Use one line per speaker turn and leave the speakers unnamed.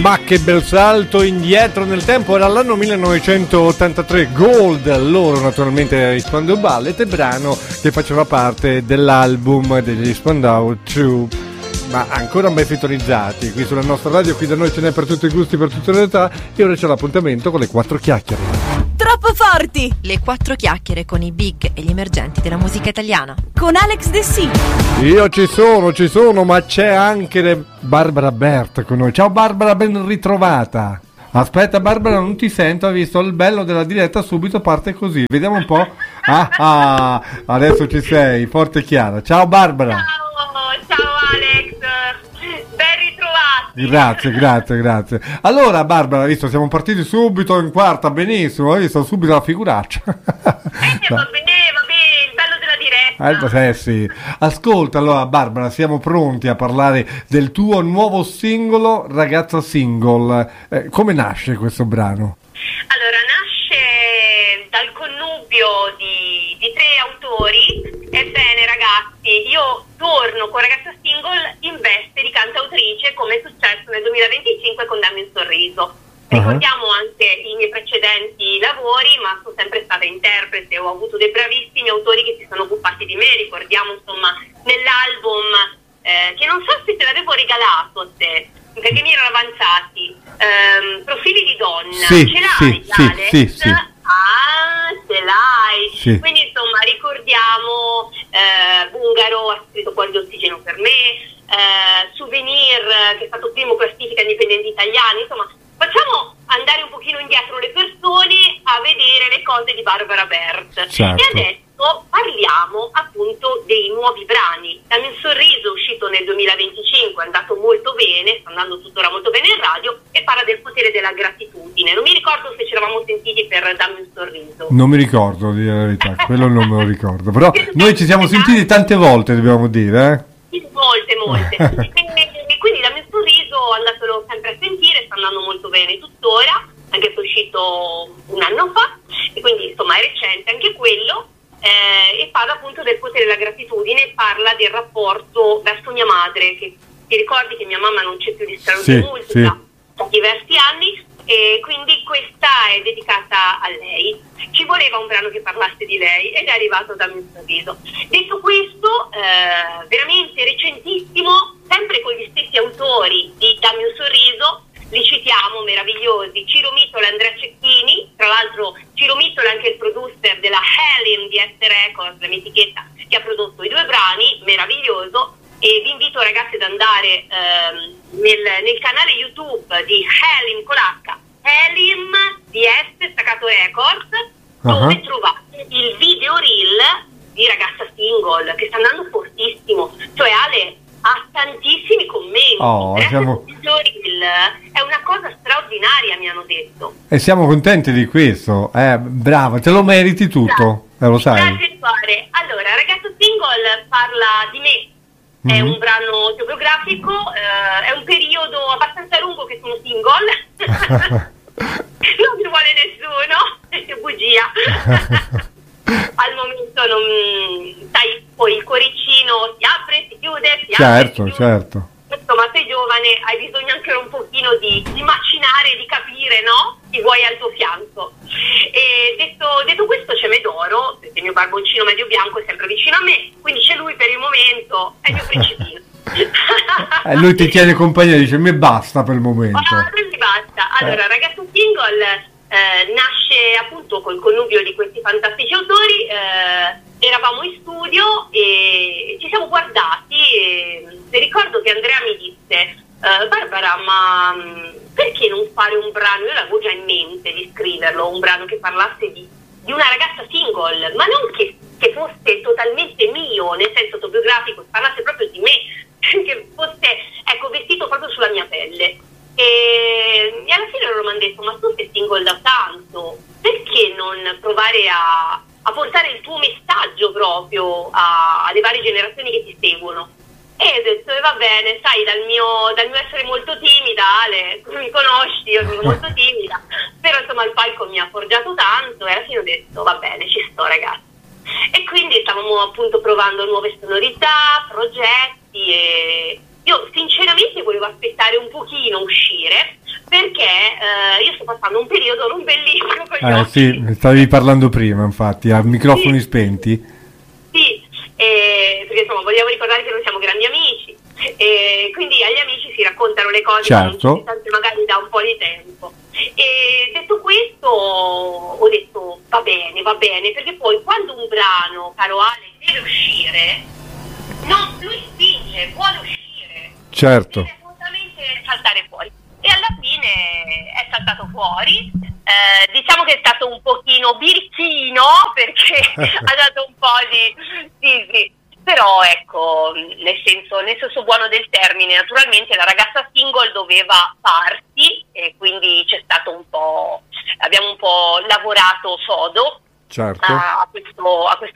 Ma che bel salto indietro nel tempo, era l'anno 1983, Gold, loro naturalmente i Spandau Ballet, brano che faceva parte dell'album degli Spandau True, ma ancora ben sintonizzati qui sulla nostra radio, qui da noi ce n'è per tutti i gusti, per tutte le età, e ora c'è l'appuntamento con le 4 chiacchiere.
Troppo forti!
Le 4 chiacchiere con i big e gli emergenti della musica italiana.
Con Alex De Sì.
Io ci sono, ma c'è anche Barbara Bert con noi. Ciao Barbara, ben ritrovata. Aspetta Barbara, non ti sento, hai visto il bello della diretta, subito parte così. Vediamo un po'. Adesso ci sei, forte e chiara. Ciao Barbara.
Ciao Alex, ben ritrovati.
Grazie. Allora Barbara, visto siamo partiti subito in quarta, benissimo, hai visto subito la figuraccia.
Va bene, il bello della diretta.
Sì. Ascolta, allora Barbara, siamo pronti a parlare del tuo nuovo singolo, Ragazza Single. Come nasce questo brano?
Allora, nasce dal connubio di 3 autori. Ebbene ragazzi, io torno con Ragazza Single in veste di cantautrice, come è successo nel 2025 con Dammi un sorriso. Ricordiamo anche i miei precedenti lavori, ma sono sempre stata interprete, ho avuto dei bravissimi autori che si sono occupati di me. Ricordiamo insomma nell'album che non so se te l'avevo regalato a te, perché mi erano avanzati, Profili di donna, ce l'hai Alex?
Sì.
Ce l'hai,
sì.
Quindi insomma ricordiamo Bungaro ha scritto Cuori d'ossigeno per me, Souvenir che è stato primo classifica indipendenti italiani, insomma facciamo andare un pochino indietro le persone a vedere le cose di Barbara Bert.
Certo.
E adesso parliamo appunto dei nuovi brani. Dammi un sorriso, uscito nel 2025, è andato molto bene, sta andando tuttora molto bene in radio, e parla del potere della gratitudine. Non mi ricordo se ci eravamo sentiti per Dammi un sorriso.
Non mi ricordo, di la verità, quello non me lo ricordo, però noi ci siamo sentiti tante volte, dobbiamo dire,
Molte. E quindi Dammi un sorriso andatelo sempre a sentire, sta andando molto bene tuttora, anche se è uscito un anno fa, e quindi insomma è recente anche quello. E parla appunto del potere della gratitudine, parla del rapporto verso mia madre, che ti ricordi che mia mamma non c'è più di salute da diversi anni, e quindi questa è dedicata a lei. Ci voleva un brano che parlasse di lei ed è arrivato Dammi un sorriso. Detto questo, veramente recentissimo, sempre con gli stessi autori di Dammi un sorriso, li citiamo, meravigliosi, Ciro Mittola e Andrea Cecchini. Tra l'altro Ciro Mittola è anche il producer della Helen di S Records, la mia etichetta, che ha prodotto i 2 brani, meraviglioso. E vi invito ragazzi ad andare nel canale YouTube di Helen con H, Helen di S staccato Records, dove trovate il video reel di Ragazza Single, che sta andando fortissimo, cioè Ale ha tantissimi commenti. Il video reel è una cosa straordinaria, mi hanno detto,
e siamo contenti di questo. Brava, te lo meriti tutto, lo sai.
Allora, Ragazza Single parla di me. È un brano autobiografico, è un periodo abbastanza lungo che sono single. Non mi vuole nessuno, è bugia. Al momento non sai, poi il cuoricino si apre, si chiude, si apre.
Certo.
Insomma, sei giovane, hai bisogno anche un pochino di macinare, di capire, no? Chi vuoi al tuo fianco. E detto questo, c'è Medoro, perché il mio barboncino medio bianco è sempre vicino a me, quindi c'è lui per il momento, è il mio principino.
Lui ti tiene compagnia, dice mi basta per il momento.
Non ti basta. Allora, Ragazzo Single nasce appunto col connubio di questi fantastici autori. Eravamo in studio e ci siamo guardati e ricordo che Andrea mi disse Barbara, ma perché non fare un brano? Io l'avevo già in mente di scriverlo, un brano che parlasse di una ragazza single, ma non che fosse totalmente mio, nel senso autobiografico, che parlasse proprio di me, che fosse vestito proprio sulla mia pelle. E alla fine loro mi hanno detto ma tu sei single da tanto, perché non provare a portare il tuo messaggio proprio alle varie generazioni che ti seguono? E ho detto va bene, sai, dal mio essere molto timida, Ale, tu mi conosci, io sono molto timida, però insomma il palco mi ha forgiato tanto e alla fine ho detto va bene, ci sto ragazzi. E quindi stavamo appunto provando nuove sonorità, progetti, e io sinceramente volevo aspettare un pochino uscire, perché io sto passando un periodo non bellissimo con gli occhi.
Sì, stavi parlando prima, infatti, a microfoni spenti.
Sì, perché insomma vogliamo ricordare che noi siamo grandi amici, e quindi agli amici si raccontano le cose
Certo.
magari da un po' di tempo. E detto questo ho detto va bene, perché poi quando un brano, caro Ale, deve uscire, lui spinge, vuole uscire,
Certo.
deve assolutamente saltare fuori, e alla fine è saltato fuori. Diciamo che è stato un pochino birichino, perché ha dato un po' di sì. Però ecco, nel senso buono del termine, naturalmente la ragazza single doveva farsi, e quindi c'è stato abbiamo un po' lavorato sodo
Certo.
a questo